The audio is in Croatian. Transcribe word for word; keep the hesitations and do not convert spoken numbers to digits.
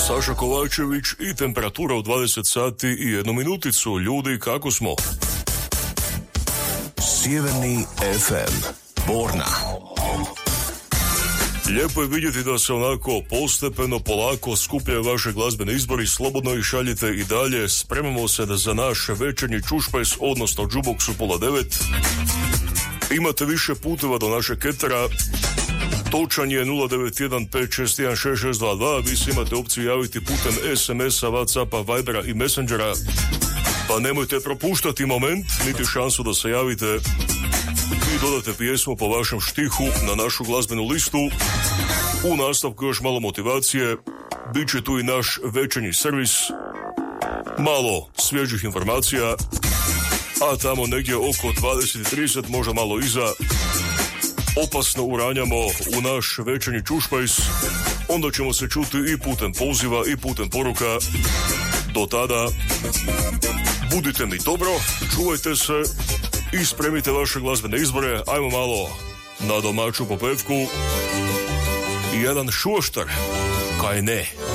Saša Kovačević i temperatura u dvadeset sati i jednu minuticu. Ljudi, kako smo? Sjeverni ef em, Borna. Lijepo je vidjeti da se onako postepeno, polako skupljaju vaše glazbene izbori, slobodno ih šaljite i dalje. Spremamo se da za naš večernji čušpajs, odnosno džuboks u pola devet. Imate više puteva do našeg ketera. Točan je nula devet jedan pet šest jedan šest šest dva dva. Vi se imate opciju javiti putem es emesa, Whatsappa, Vibera i Messengera. Pa nemojte propuštati moment, niti šansu da se javite i dodate pjesmu po vašem štihu na našu glazbenu listu. U nastavku još malo motivacije, bit će tu i naš večernji servis, malo svježih informacija, a tamo negdje oko dvadeset trideset, možda malo iza, opasno uranjamo u naš večernji čušpajs. Onda ćemo se čuti i putem poziva i putem poruka. Do tada budite mi dobro, čuvajte se i spremite vaše glazbene izbore. Ajmo malo na domaću popevku i jedan šuštar, kaj ne.